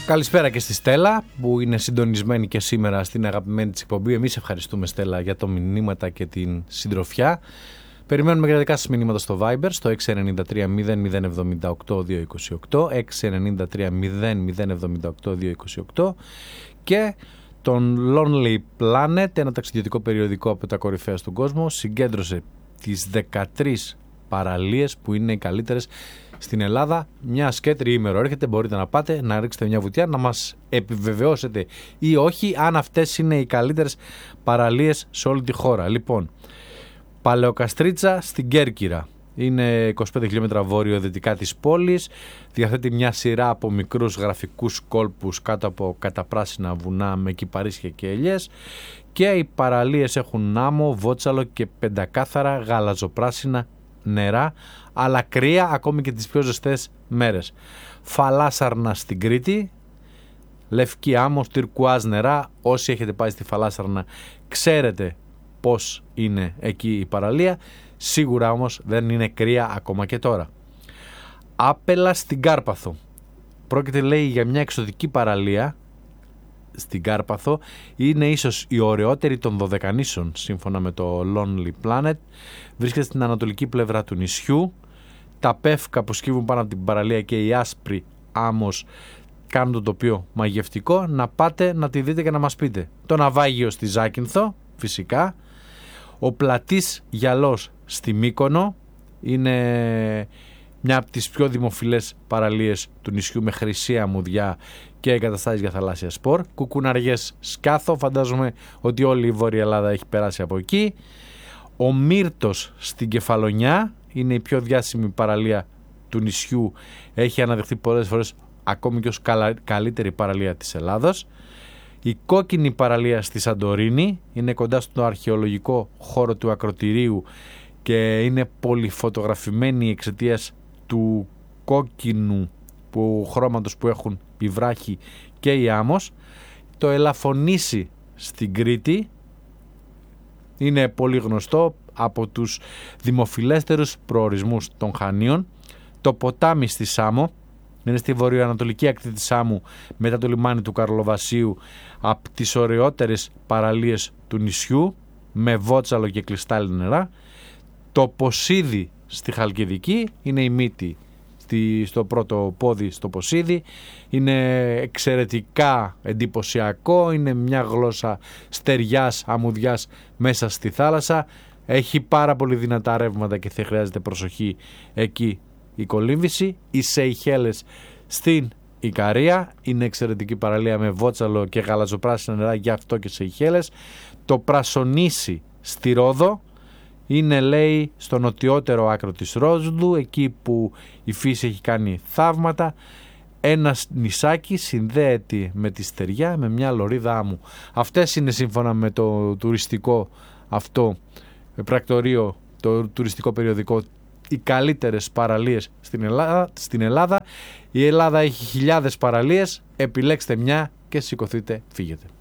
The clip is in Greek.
Καλησπέρα και στη Στέλλα που είναι συντονισμένη και σήμερα στην αγαπημένη της εκπομπή. Εμείς ευχαριστούμε, Στέλλα, για το μηνύματα και την συντροφιά. Περιμένουμε και τα δικά σας μηνύματα στο Viber στο 693 0078 228, 693 0078 228 και τον Lonely Planet, ένα ταξιδιωτικό περιοδικό από τα κορυφαία στον κόσμο, συγκέντρωσε τις 13 παραλίες που είναι οι καλύτερες στην Ελλάδα. Μια και τριήμερο έρχεται, μπορείτε να πάτε να ρίξετε μια βουτιά, να μας επιβεβαιώσετε ή όχι αν αυτές είναι οι καλύτερες παραλίες σε όλη τη χώρα. Λοιπόν, Παλαιοκαστρίτσα στην Κέρκυρα, είναι 25 χιλιόμετρα βόρειο-δυτικά της πόλης, διαθέτει μια σειρά από μικρούς γραφικούς κόλπους κάτω από καταπράσινα βουνά με κυπαρίσια και ελιές, και οι παραλίες έχουν άμμο, βότσαλο και πεντακάθαρα γαλαζοπράσινα νερά, αλλά κρύα ακόμη και τις πιο ζεστές μέρες. Φαλάσσαρνα στην Κρήτη, λευκή άμμο, τυρκουάζ νερά. Όσοι έχετε πάει στη Φαλάσσαρνα ξέρετε πώς είναι εκεί η παραλία. Σίγουρα όμως δεν είναι κρύα ακόμα και τώρα. Άπελα στην Κάρπαθο. Πρόκειται, λέει, για μια εξωτική παραλία στην Κάρπαθο. Είναι ίσως η ωραιότερη των Δωδεκανήσων σύμφωνα με το Lonely Planet. Βρίσκεται στην ανατολική πλευρά του νησιού. Τα πεύκα που σκύβουν πάνω από την παραλία και η άσπρη άμμος κάνουν το τοπίο μαγευτικό. Να πάτε να τη δείτε και να μας πείτε. Το ναυάγιο στη Ζάκυνθο, φυσικά. Ο Πλατής Γυαλός στη Μύκονο, είναι μια από τις πιο δημοφιλές παραλίες του νησιού, με χρυσή αμμουδιά και εγκαταστάσεις για θαλάσσια σπορ. Κουκουναριές Σκάθο, φαντάζομαι ότι όλη η Βόρεια Ελλάδα έχει περάσει από εκεί. Ο Μύρτος στην Κεφαλονιά, είναι η πιο διάσημη παραλία του νησιού, έχει αναδειχθεί πολλές φορές ακόμη και ως καλύτερη παραλία της Ελλάδος. Η Κόκκινη παραλία στη Σαντορίνη, είναι κοντά στο αρχαιολογικό χώρο του Ακροτηρίου και είναι πολυφωτογραφημένη εξαιτίας του κόκκινου χρώματος που έχουν οι βράχοι και η άμμος. Το Ελαφωνήσι στην Κρήτη είναι πολύ γνωστό, από τους δημοφιλέστερους προορισμούς των Χανίων. Το Ποτάμι στη Σάμο, είναι στη βορειοανατολική ακτή της Σάμου, μετά το λιμάνι του Καρλοβασίου, από τις ωραιότερες παραλίες του νησιού, με βότσαλο και κρυστάλλινα νερά. Το Ποσίδι στη Χαλκιδική, είναι η μύτη στο πρώτο πόδι στο Ποσίδι, είναι εξαιρετικά εντυπωσιακό, είναι μια γλώσσα στεριάς, αμμουδιάς μέσα στη θάλασσα, έχει πάρα πολύ δυνατά ρεύματα και θα χρειάζεται προσοχή εκεί η κολύμβηση. Οι Σεϊχέλες στην Ικαρία, είναι εξαιρετική παραλία με βότσαλο και γαλαζοπράσινα νερά, γι' αυτό και Σεϊχέλες. Το Πρασονήσι στη Ρόδο, είναι, λέει, στο νοτιότερο άκρο της Ρόδου, εκεί που η φύση έχει κάνει θαύματα. Ένα νησάκι συνδέεται με τη στεριά με μια λωρίδα άμμου. Αυτές είναι, σύμφωνα με το τουριστικό αυτό πρακτορείο, το τουριστικό περιοδικό, οι καλύτερες παραλίες στην Ελλάδα. Η Ελλάδα έχει χιλιάδες παραλίες, επιλέξτε μια και σηκωθείτε, φύγετε.